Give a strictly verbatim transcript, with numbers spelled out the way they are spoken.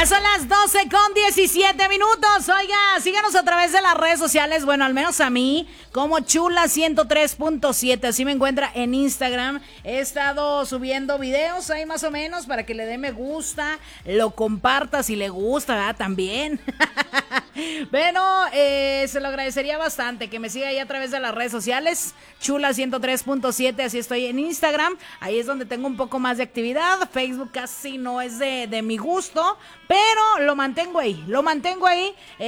Ya son las doce con diecisiete minutos. Oiga, síganos a través de las redes sociales. Bueno, al menos a mí, como Chula ciento tres punto siete. Así me encuentra en Instagram. He estado subiendo videos ahí más o menos para que le dé me gusta, lo comparta si le gusta, ¿verdad? También. Bueno, eh, se lo agradecería bastante que me siga ahí a través de las redes sociales. Chula ciento tres punto siete, así estoy en Instagram. Ahí es donde tengo un poco más de actividad. Facebook casi no es de, de mi gusto, pero lo mantengo ahí, lo mantengo ahí. Eh,